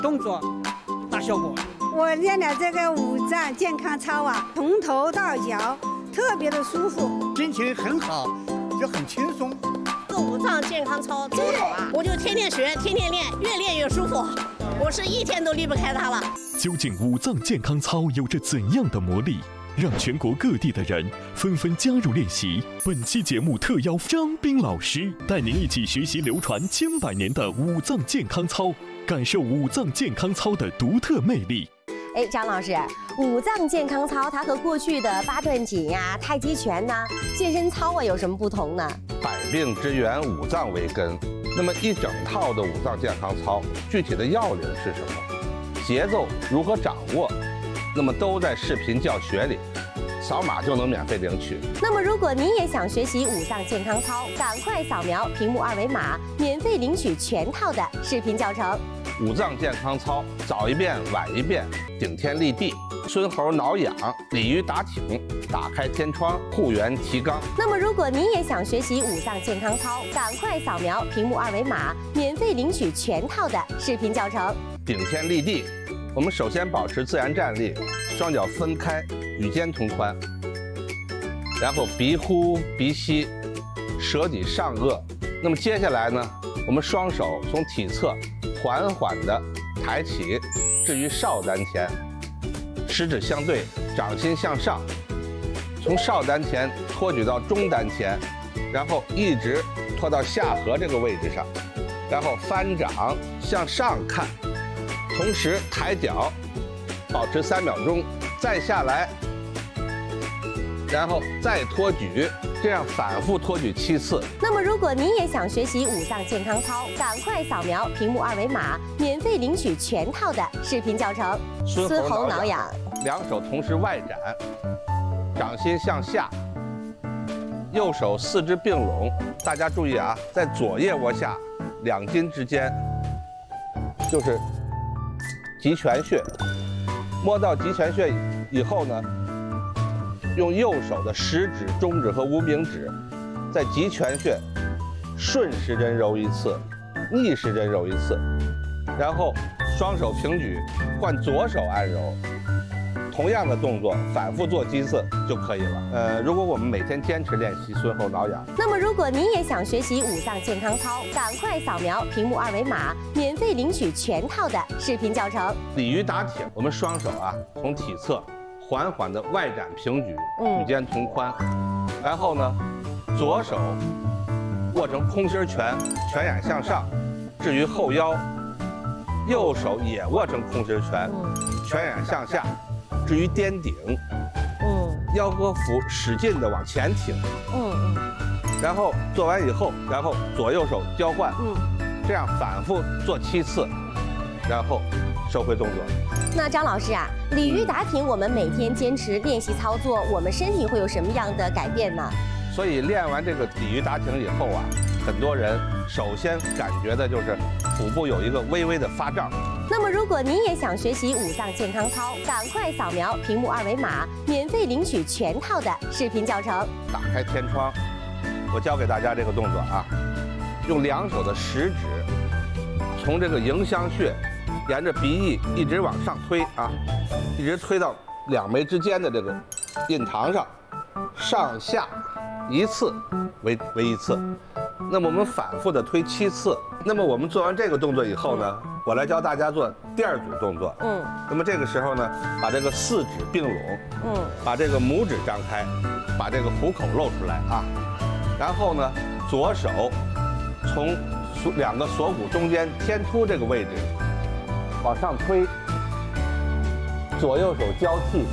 动作大效果。 我练了这个五脏健康操啊，从头到脚特别的舒服， 心情很好，就很轻松。 这五脏健康操真好啊！我就天天学，天天练，越练越舒服。我是一天都离不开它了。 究竟五脏健康操有着怎样的魔力，让全国各地的人纷纷加入练习？本期节目特邀张斌老师带您一起学习流传千百年的五脏健康操，感受五脏健康操的独特魅力。 哎，张老师，五脏健康操它和过去的八段锦呀、太极拳呐、健身操啊有什么不同呢？ 百病之源，五脏为根。那么一整套的五脏健康操，具体的要领是什么？节奏如何掌握？那么都在视频教学里，扫码就能免费领取。 那么如果您也想学习五脏健康操，赶快扫描屏幕二维码，免费领取全套的视频教程。 五脏健康操，早一遍晚一遍，顶天立地，孙猴挠痒，鲤鱼打挺，打开天窗，护元提肛。 那么如果您也想学习五脏健康操，赶快扫描屏幕二维码，免费领取全套的视频教程。 顶天立地，我们首先保持自然站立，双脚分开，与肩同宽，然后鼻呼鼻吸，舌抵上颚。那么接下来呢，我们双手从体侧缓缓地抬起，置于少丹田，食指相对，掌心向上，从少丹田托举到中丹田，然后一直托到下颌这个位置上，然后翻掌向上看，同时抬脚，保持3秒钟，再下来，然后再托举，这样反复托举7次。 那么如果您也想学习五脏健康操，赶快扫描屏幕二维码，免费领取全套的视频教程。 孙猴挠痒，两手同时外展，掌心向下，右手四肢并拢。大家注意啊，在左腋窝下2筋之间就是极泉穴，摸到极泉穴以后呢，用右手的食指、中指和无名指，在极泉穴顺时针揉1次，逆时针揉1次，然后双手平举，换左手按揉，同样的动作反复做几次就可以了。如果我们每天坚持练习孙猴挠痒， 那么如果您也想学习五脏健康操，赶快扫描屏幕二维码，免费领取全套的视频教程。 鲤鱼打挺，我们双手啊从体侧缓缓的外展平举，与肩同宽，然后呢，左手握成空心拳，拳眼向上，置于后腰，右手也握成空心拳，拳眼向下，置于颠顶，腰和腹使劲的往前挺，然后做完以后，然后左右手交换，这样反复做7次，然后收回动作。 那张老师啊，鲤鱼打挺，我们每天坚持练习操作，我们身体会有什么样的改变呢？ 所以练完这个鲤鱼打挺以后啊，很多人首先感觉的就是腹部有一个微微的发胀。 那么如果您也想学习五脏健康操，赶快扫描屏幕二维码，免费领取全套的视频教程。 打开天窗，我教给大家这个动作啊，用2手的食指从这个迎香穴沿着鼻翼一直往上推啊，一直推到2眉之间的这个印堂上，上下1次为1次。那么我们反复的推7次。那么我们做完这个动作以后呢，我来教大家做第2组动作。那么这个时候呢，把这个4指并拢，把这个拇指张开，把这个虎口露出来啊。然后呢，左手从2个锁骨中间天突这个位置往上推，左右手交替，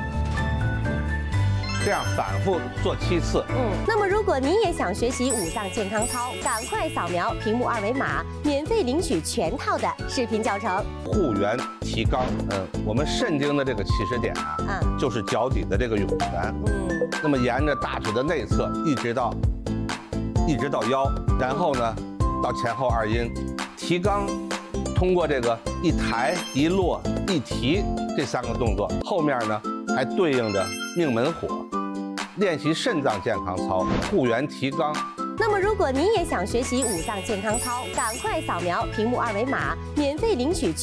这样反复做7次。 那么如果您也想学习五脏健康操，赶快扫描屏幕二维码，免费领取全套的视频教程。 护元提肛，我们肾经的这个起始点啊，就是脚底的这个涌泉。那么沿着大腿的内侧一直到腰，然后呢到前后2阴，提肛。通过这个一抬一落一提这3个动作，后面呢还对应着命门火，练习肾脏健康操，护元提肛。 那么如果您也想学习五脏健康操，赶快扫描屏幕二维码，免费领取